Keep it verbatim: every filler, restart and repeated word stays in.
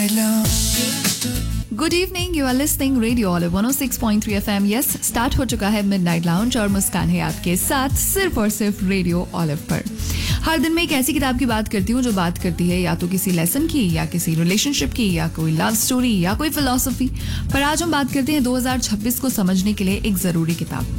Good evening, you are listening radio olive one O six point three FM. Yes, start हो चुका है midnight lounge और मुस्कान है आपके साथ सिर्फ और सिर्फ रेडियो ऑलिव पर। हर दिन मैं एक ऐसी किताब की बात करती हूँ जो बात करती है या तो किसी लेसन की, या किसी रिलेशनशिप की, या कोई लव स्टोरी, या कोई फिलॉसफी। पर आज हम बात करते हैं दो हज़ार छब्बीस को समझने के लिए एक जरूरी किताब।